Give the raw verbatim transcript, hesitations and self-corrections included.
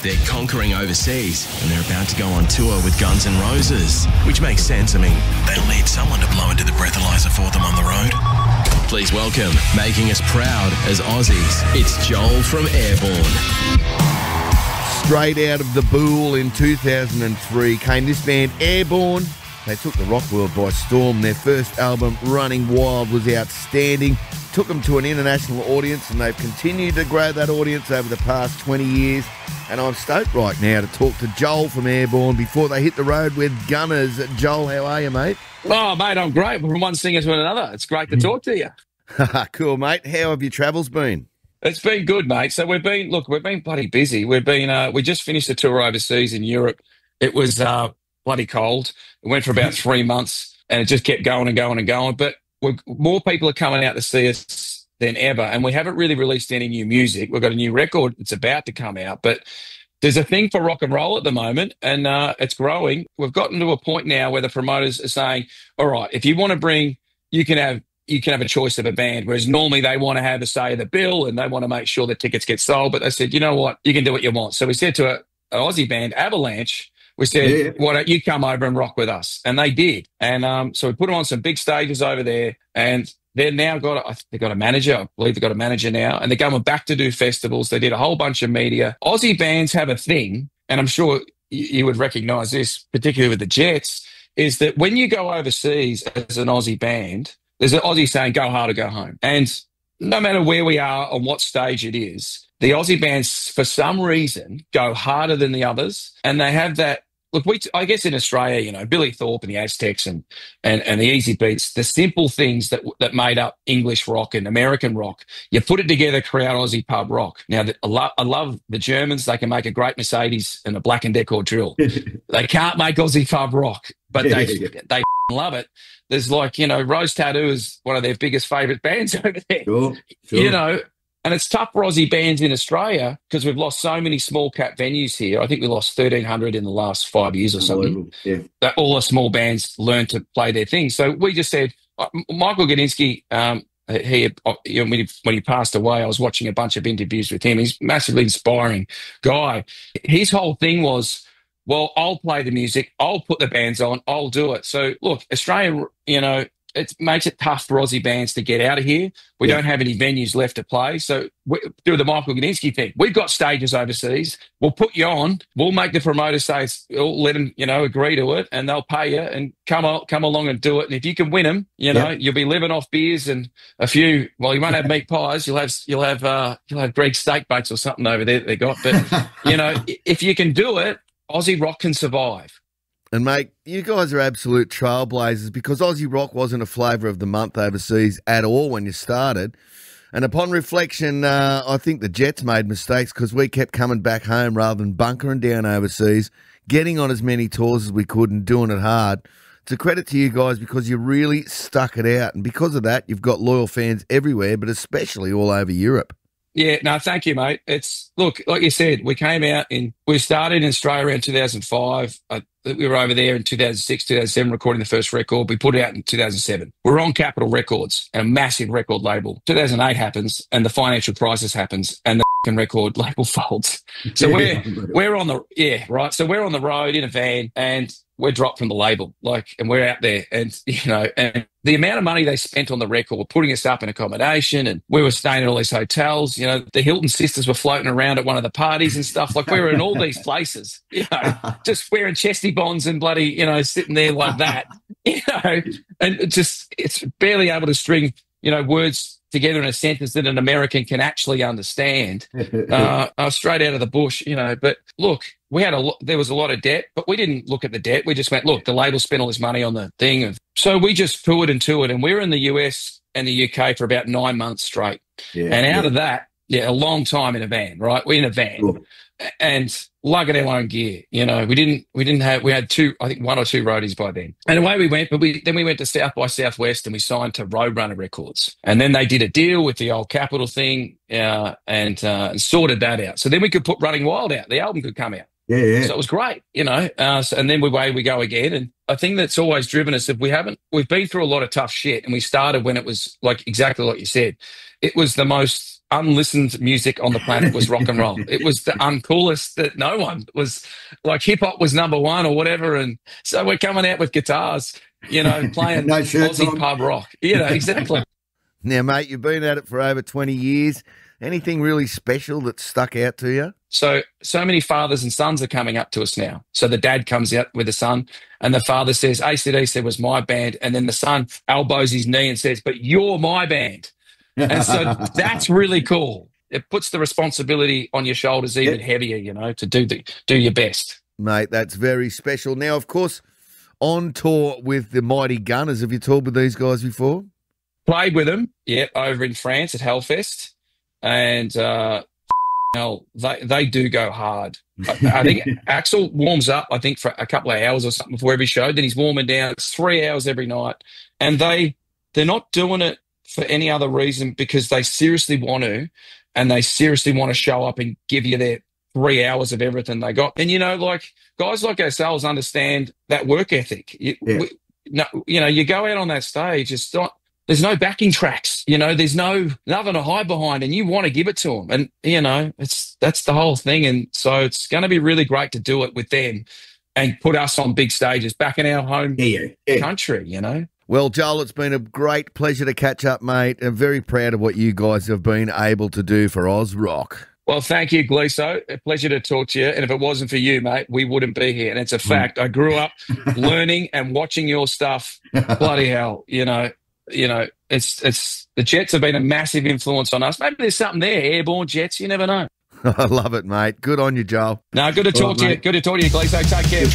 They're conquering overseas and they're about to go on tour with Guns N' Roses, which makes sense. I mean, they'll need someone to blow into the breathalyzer for them on the road. Please welcome, making us proud as Aussies, it's Joel from Airborne. Straight out of the Bool in two thousand three came this band, Airborne. They took the rock world by storm. Their first album, Running Wild, was outstanding. Took them to an international audience, and they've continued to grow that audience over the past twenty years. And I'm stoked right now to talk to Joel from Airborne before they hit the road with Gunners. Joel, how are you, mate? Oh, mate, I'm great. From one singer to another. It's great to talk to you. Cool, mate. How have your travels been? It's been good, mate. So we've been, look, we've been bloody busy. We've been, uh, we just finished a tour overseas in Europe. It was uh, bloody cold. It went for about three months and it just kept going and going and going. But we're, more people are coming out to see us than ever. And we haven't really released any new music. We've got a new record that's about to come out. But there's a thing for rock and roll at the moment, and uh, it's growing. We've gotten to a point now where the promoters are saying, all right, if you want to bring, you can have you can have a choice of a band, whereas normally they want to have a say of the bill and they want to make sure the tickets get sold. But they said, you know what, you can do what you want. So we said to a, an Aussie band, Avalanche, we said, yeah. why don't you come over and rock with us? And they did. And um, so we put them on some big stages over there, and they've now got, a, they've got a manager. I believe they've got a manager now, and they're going back to do festivals. They did a whole bunch of media. Aussie bands have a thing, and I'm sure you, you would recognise this, particularly with the Jets, is that when you go overseas as an Aussie band, there's an Aussie saying, go hard or go home. And no matter where we are on what stage it is, the Aussie bands, for some reason, go harder than the others, and they have that. Look, we, I guess in Australia, you know, Billy Thorpe and the Aztecs and, and, and the Easy Beats, the simple things that that made up English rock and American rock, you put it together, create Aussie pub rock. Now, the, I, lo- I love the Germans. They can make a great Mercedes and a Black and Decker drill. They can't make Aussie pub rock, but they they love it. There's like, you know, Rose Tattoo is one of their biggest favourite bands over there. Sure, sure. You know, and it's tough for Aussie bands in Australia because we've lost so many small cap venues here. I think we lost thirteen hundred in the last five years or something. Yeah. That all the small bands learned to play their thing. So we just said, uh, Michael Gudinski, um, he, uh, you know, when, he, when he passed away, I was watching a bunch of interviews with him. He's a massively inspiring guy. His whole thing was, well, I'll play the music, I'll put the bands on, I'll do it. So look, Australia, you know, it makes it tough for Aussie bands to get out of here. We yeah. don't have any venues left to play. So we, through the Michael Gudinski thing, we've got stages overseas. We'll put you on. We'll make the promoter say, we'll let them, you know, agree to it, and they'll pay you and come on, come along and do it. And if you can win them, you know, yeah. you'll be living off beers and a few. Well, you won't have meat pies. You'll have you'll have uh, you'll have Greg's steak bakes or something over there that they got. But you know, if you can do it, Aussie rock can survive. And, mate, you guys are absolute trailblazers because Aussie rock wasn't a flavour of the month overseas at all when you started. And upon reflection, uh, I think the Jets made mistakes because we kept coming back home rather than bunkering down overseas, getting on as many tours as we could and doing it hard. It's a credit to you guys because you really stuck it out. And because of that, you've got loyal fans everywhere, but especially all over Europe. Yeah, no, thank you, mate. It's, look, like you said, we came out in, we started in Australia around two thousand five. I, we were over there in two thousand six, two thousand seven recording the first record. We put it out in two thousand seven. We're on Capitol Records, a massive record label. two thousand eight happens and the financial crisis happens and the f***ing record label folds. So we're, we're on the, yeah, right. So we're on the road in a van and we're dropped from the label, like, and we're out there and, you know, and the amount of money they spent on the record, putting us up in accommodation, and we were staying at all these hotels, you know, the Hilton sisters were floating around at one of the parties and stuff. Like we were in all these places, you know, just wearing chesty bonds and bloody, you know, sitting there like that, you know, and it just, it's barely able to string, you know, words together in a sentence that an American can actually understand, uh, uh, straight out of the bush, you know. But look, we had a lo- there was a lot of debt, but we didn't look at the debt. We just went, look, the label spent all this money on the thing. And so we just toured and toured, and we were in the U S and the U K for about nine months straight. Yeah, and out yeah. of that, yeah, a long time in a van, right? We're in a van. Cool. And lugging our own gear, you know, we didn't, we didn't have, we had two, I think one or two roadies by then. And away we went, but we, then we went to South by Southwest and we signed to Roadrunner Records. And then they did a deal with the old Capitol thing, uh, and, uh, and sorted that out. So then we could put Running Wild out. The album could come out. Yeah, yeah. So it was great, you know, uh, so, and then we away we go again. And I think that's always driven us. If we haven't, we've been through a lot of tough shit, and we started when it was like exactly like you said, it was the most unlistened music on the planet was rock and roll. It was the uncoolest that no one was like hip hop was number one or whatever. And so we're coming out with guitars, you know, playing No shirts Aussie on. pub rock. You know, exactly. Now, mate, you've been at it for over twenty years. Anything really special that stuck out to you? So, so many fathers and sons are coming up to us now. So the dad comes out with the son and the father says, A C D C was my band. And then the son elbows his knee and says, but you're my band. And so that's really cool. It puts the responsibility on your shoulders even Yeah. heavier, you know, to do the, do your best. Mate, that's very special. Now, of course, on tour with the Mighty Gunners. Have you toured with these guys before? Played with them, yeah, over in France at Hellfest. And, uh, hell, they, they do go hard. I, I think Axel warms up, I think, for a couple of hours or something before every show. Then he's warming down. It's three hours every night. And they, they're not doing it for any other reason because they seriously want to, and they seriously want to show up and give you their three hours of everything they got. And, you know, like guys like ourselves understand that work ethic. You, Yeah. we, no, you know, you go out on that stage, it's not, there's no backing tracks, you know, there's no, nothing to hide behind, and you want to give it to them. And, you know, it's, that's the whole thing. And so it's going to be really great to do it with them and put us on big stages back in our home Yeah, yeah. country, you know. Well, Joel, it's been a great pleasure to catch up, mate. I'm very proud of what you guys have been able to do for Oz Rock. Well, thank you, Gleeso. A pleasure to talk to you. And if it wasn't for you, mate, we wouldn't be here. And it's a fact. I grew up learning and watching your stuff. Bloody hell, you know, you know, it's it's the Jets have been a massive influence on us. Maybe there's something there, airborne Jets. You never know. I love it, mate. Good on you, Joel. No, good to All talk right, to you. mate. Good to talk to you, Gleeso. Take care.